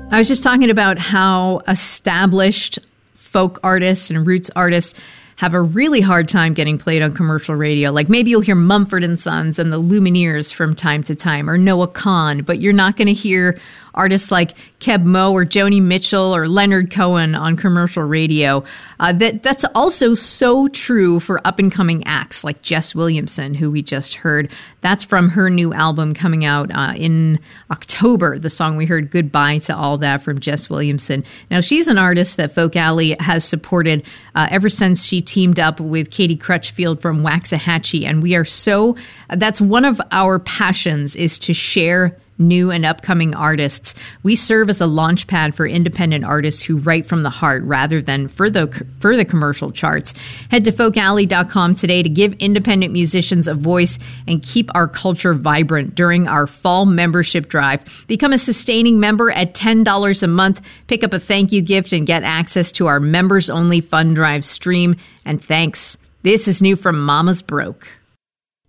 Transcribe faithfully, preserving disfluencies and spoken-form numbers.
I was just talking about how established folk artists and roots artists have a really hard time getting played on commercial radio. Like maybe you'll hear Mumford and Sons and the Lumineers from time to time, or Noah Kahan, but you're not going to hear artists like Keb Mo or Joni Mitchell or Leonard Cohen on commercial radio. Uh, that that's also so true for up-and-coming acts like Jess Williamson, who we just heard. That's from her new album coming out uh, in October. The song we heard, Goodbye to All That, from Jess Williamson. Now, she's an artist that Folk Alley has supported uh, ever since she teamed up with Katie Crutchfield from Waxahachie, and we are so, that's one of our passions, is to share new and upcoming artists. We serve as a launch pad for independent artists who write from the heart rather than for the, for the commercial charts. Head to folk alley dot com today to give independent musicians a voice and keep our culture vibrant during our fall membership drive. Become a sustaining member at ten dollars a month. Pick up a thank you gift and get access to our members-only fund drive stream. And thanks. This is new from Mama's Broke.